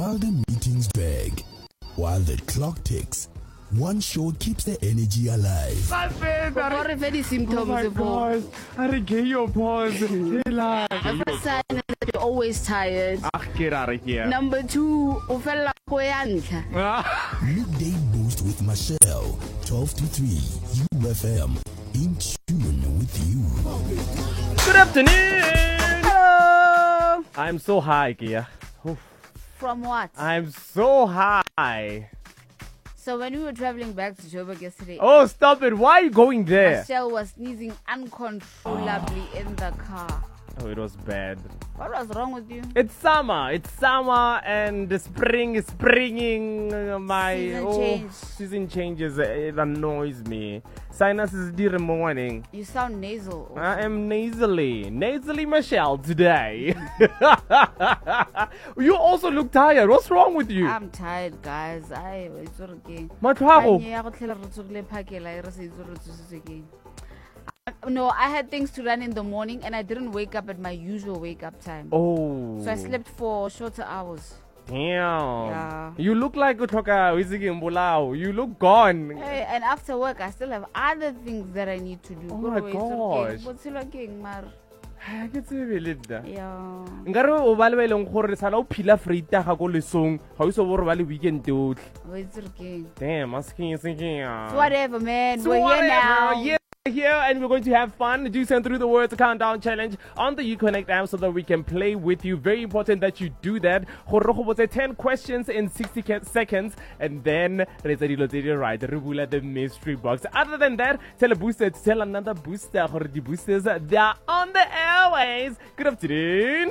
While the meetings drag, while the clock ticks, one show keeps the energy alive. What if any symptoms evolve? I regain your pause. First sign is that you're always tired. Get out of here. Number 2, ufella go ya ntlha. Midday Boost with Michelle, 12 to 3, UFM, in tune with you. Good afternoon. Hello. I'm so high, Kia. From what? I'm so high. So when we were traveling back to Joburg yesterday, Oh, stop it. Why are you going there? Michelle was sneezing uncontrollably in the car. Oh, it was bad. What was wrong with you? It's summer, and the spring is springing. Season changes. It annoys me. Sinuses did morning. You sound nasal. Also. I am nasally Michelle today. You also look tired. What's wrong with you? I'm tired, guys. It's okay. Mathago. No, I had things to run in the morning and I didn't wake up at my usual wake up time. Oh. So I slept for shorter hours. Damn. Yeah. You look like you look gone. Hey, and after work, I still have other things that I need to do. Oh my gosh. Yeah. Nkare o ba le ba ileng gore sala o phila freita ga go lesong ga o so bore ba le weekend otlhe. It's okay. Damn, asking So whatever, man. So We're here whatever. now. Yeah, here, and we're going to have fun. Do send through the words countdown challenge on the UConnect app so that we can play with you. Very important that you do that. 10 questions in 60 seconds, and then right, reveal the mystery box. Other than that, tell a booster to tell another booster. The boosters, they are on the airways. Good afternoon.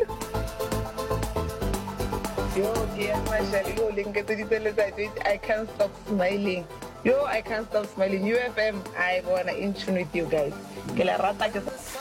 I can't stop smiling. I can't stop smiling. UFM, I wanna in tune with you guys.